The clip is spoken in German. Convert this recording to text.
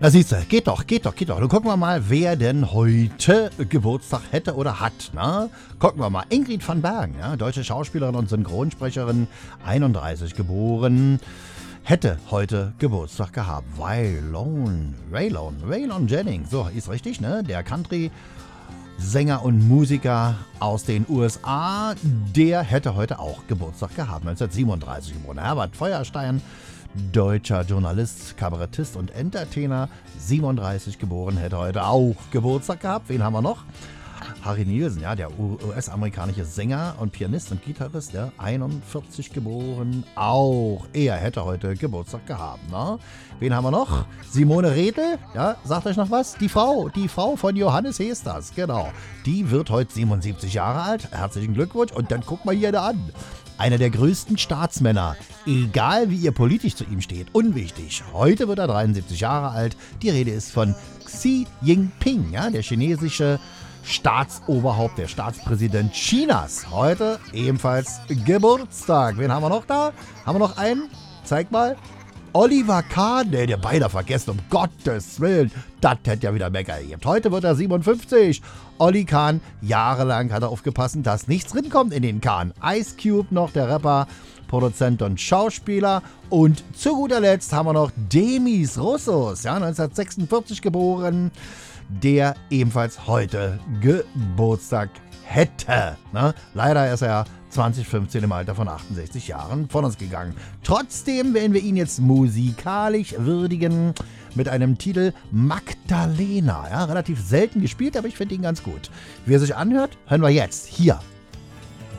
Na siehst du, geht doch. Nun gucken wir mal, wer denn heute Geburtstag hätte oder hat. Na? Gucken wir mal. Ingrid van Bergen, ja, deutsche Schauspielerin und Synchronsprecherin, 31 geboren, hätte heute Geburtstag gehabt. Waylon Jennings, so ist richtig, ne? Der Country-Sänger und Musiker aus den USA, der hätte heute auch Geburtstag gehabt. 1937 geboren. Herbert Feuerstein, deutscher Journalist, Kabarettist und Entertainer, 37 geboren, hätte heute auch Geburtstag gehabt. Wen haben wir noch? Harry Nilsson, ja, der US-amerikanische Sänger und Pianist und Gitarrist, ja, 41 geboren, auch er hätte heute Geburtstag gehabt. Ne? Wen haben wir noch? Simone Redl, ja, sagt euch noch was? Die Frau von Johannes Hesters, genau. Die wird heute 77 Jahre alt, herzlichen Glückwunsch. Und dann guck mal hier da an. Einer der größten Staatsmänner, egal wie ihr politisch zu ihm steht, unwichtig. Heute wird er 73 Jahre alt. Die Rede ist von Xi Jinping, ja, der chinesische Staatsoberhaupt, der Staatspräsident Chinas. Heute ebenfalls Geburtstag. Wen haben wir noch da? Haben wir noch einen? Zeig mal. Oliver Kahn, der beinahe vergessen, um Gottes Willen. Das hätte ja wieder Mecker gegeben. Heute wird er 57. Olli Kahn, jahrelang hat er aufgepasst, dass nichts drin kommt in den Kahn. Ice Cube noch, der Rapper, Produzent und Schauspieler. Und zu guter Letzt haben wir noch Demis Roussos, ja, 1946 geboren, der ebenfalls heute Geburtstag hätte. Ne? Leider ist er 2015 im Alter von 68 Jahren von uns gegangen. Trotzdem werden wir ihn jetzt musikalisch würdigen mit einem Titel Magdalena. Ja, relativ selten gespielt, aber ich finde ihn ganz gut. Wie er sich anhört, hören wir jetzt hier